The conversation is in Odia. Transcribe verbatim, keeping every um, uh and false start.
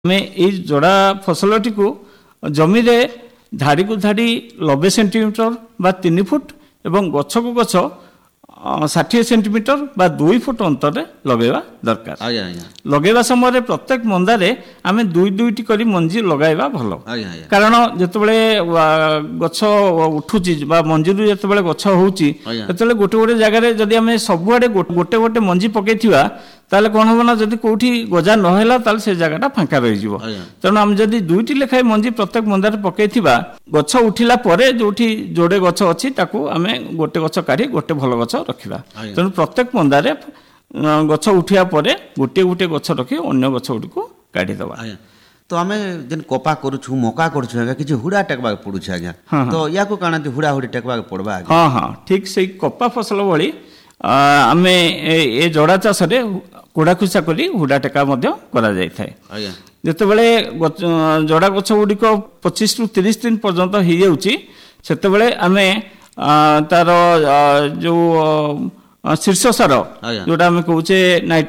ଆମେ ଏଇ ଯୋଡ଼ା ଫସଲଟିକୁ ଜମିରେ ଧାଡ଼ିକୁ ଧାଡ଼ି ନବେ ସେଣ୍ଟିମିଟର ବା ତିନି ଫୁଟ ଏବଂ ଗଛକୁ ଗଛ ଷାଠିଏ ସେଣ୍ଟିମିଟର ବା ଦୁଇ ଫୁଟ ଅନ୍ତରରେ ଲଗାଇବା ଦରକାର। ଆଜ୍ଞା ଆଜ୍ଞା ଲଗାଇବା ସମୟରେ ପ୍ରତ୍ୟେକ ମନ୍ଦାରେ ଆମେ ଦୁଇ ଦୁଇଟି କରି ମଞ୍ଜି ଲଗାଇବା ଭଲ। ଆଜ୍ଞା ଆଜ୍ଞା କାରଣ ଯେତେବେଳେ ଗଛ ଉଠୁଛି ବା ମଞ୍ଜିରୁ ଯେତେବେଳେ ଗଛ ହେଉଛି ଆଜ୍ଞା। ସେତେବେଳେ ଗୋଟେ ଗୋଟେ ଜାଗାରେ ଯଦି ଆମେ ସବୁଆଡ଼େ ଗୋଟେ ଗୋଟେ ମଞ୍ଜି ପକାଇଥିବା ତାହେଲେ କ'ଣ ହେବ ନା ଯଦି କେଉଁଠି ଗଜା ନ ହେଲା ତାହେଲେ ସେ ଜାଗାଟା ଫାଙ୍କା ରହିଯିବ। ଆଜ୍ଞା। ତେଣୁ ଆମେ ଯଦି ଦୁଇଟି ଲେଖାଏଁ ମଞ୍ଜି ପ୍ରତ୍ୟେକ ମନ୍ଦାରେ ପକାଇଥିବା ଗଛ ଉଠିଲା ପରେ ଯେଉଁଠି ଯୋଡ଼େ ଗଛ ଅଛି ତାକୁ ଆମେ ଗୋଟେ ଗଛ କାଢ଼ି ଗୋଟେ ଭଲ ଗଛ ରଖିବା। ଆଜ୍ଞା। ତେଣୁ ପ୍ରତ୍ୟେକ ମନ୍ଦାରେ ଗଛ ଉଠିବା ପରେ ଗୋଟିଏ ଗୋଟିଏ ଗଛ ରଖି ଅନ୍ୟ ଗଛ ଗୁଡ଼ିକୁ କାଢ଼ିଦେବା। ଆଜ୍ଞା ତ ଆମେ ଯେନ୍ କପା କରୁଛୁ ମକା କରୁଛୁ ଆଜ୍ଞା କିଛି ହୁଡ଼ା ଟେକବାକୁ ପଡ଼ୁଛି ଆଜ୍ଞା ହଁ, ହଁ। ତ ୟାକୁ କାଣା ହୁଡ଼ା ହୁଡ଼ି ଟେକବାକୁ ପଡ଼ବା ଆଜ୍ଞା। ହଁ ହଁ ଠିକ୍ ସେଇ କପା ଫସଲ ଭଳି ଆମେ ଏ ଯୋଡ଼ା ଚାଷରେ କୋଡ଼ା ଖୁସା କରି ହୁଡ଼ା ଟେକା ମଧ୍ୟ କରାଯାଇଥାଏ। ଆଜ୍ଞା ଯେତେବେଳେ ଯୋଡ଼ା ଗଛ ଗୁଡ଼ିକ ପଚିଶରୁ ତିରିଶ ଦିନ ପର୍ଯ୍ୟନ୍ତ ହେଇଯାଉଛି ସେତେବେଳେ ଆମେ ତାର ଯେଉଁ ଶୀର୍ଷ ସାର ଆଜ୍ଞା। ଯେଉଁଟା ଆମେ କହୁଛେ ନାଇଟ୍ରୋ